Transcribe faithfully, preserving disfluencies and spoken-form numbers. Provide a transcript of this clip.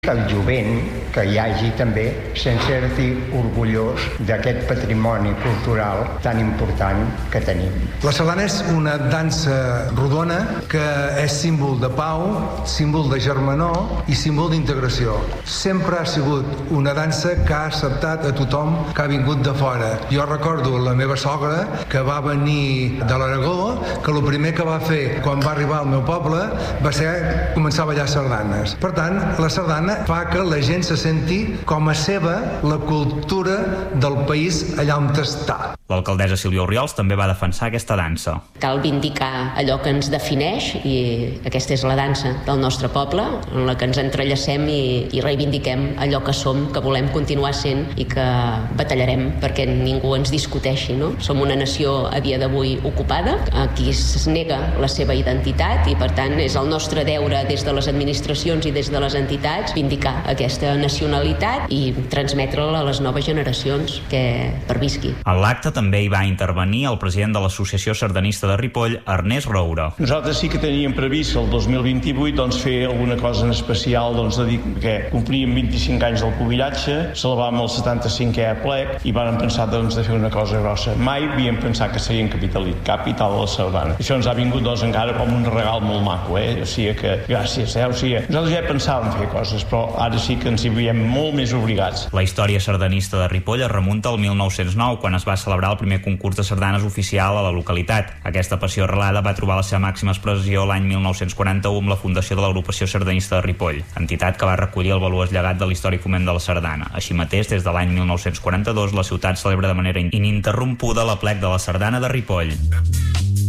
que el jovent que hi hagi també se'n senti orgullós d'aquest patrimoni cultural tan important que tenim. La sardana és una dansa rodona que és símbol de pau, símbol de germanor i símbol d'integració. Sempre ha sigut una dansa que ha acceptat a tothom que ha vingut de fora. Jo recordo la meva sogra que va venir de l'Aragó, que el primer que va fer quan va arribar al meu poble va ser començar a ballar sardanes. Per tant, la sardana fa que la gent se senti com a seva la cultura del país allà on està. L'alcaldessa Sílvia Orriols també va defensar aquesta dansa. Cal vindicar allò que ens defineix i aquesta és la dansa del nostre poble, en la que ens entrellacem i, i reivindiquem allò que som, que volem continuar sent i que batallarem perquè ningú ens discuteixi, no? Som una nació a dia d'avui ocupada, aquí es nega la seva identitat i per tant és el nostre deure des de les administracions i des de les entitats vindicar aquesta nacionalitat i transmetre-la a les noves generacions que pervisqui. En l'acte també hi va intervenir el president de l'Associació Sardanista de Ripoll, Ernest Roure. Nosaltres sí que teníem previst el dos mil vint-i-vuit doncs, fer alguna cosa en especial, doncs, de dir que complíem vint-i-cinc anys del pubillatge, celebràvem el setanta-cinquè plec i vàrem pensar doncs, de fer una cosa grossa. Mai havíem pensat que seria en capital, capital de la sardana. Això ens ha vingut doncs, encara com un regal molt maco, eh? O sigui que gràcies, eh? O sigui, nosaltres ja pensàvem fer coses, però ara sí que ens hi veiem molt més obligats. La història sardanista de Ripoll es remunta al mil nou-cents nou, quan es va celebrar el primer concurs de sardanes oficial a la localitat. Aquesta passió arrelada va trobar la seva màxima expressió l'any mil nou-cents quaranta-u amb la fundació de l'Agrupació Sardanista de Ripoll, entitat que va recollir el valuós llegat de l'històric foment de la sardana. Així mateix, des de l'any mil nou-cents quaranta-dos, la ciutat celebra de manera ininterrompuda l'aplec de la sardana de Ripoll.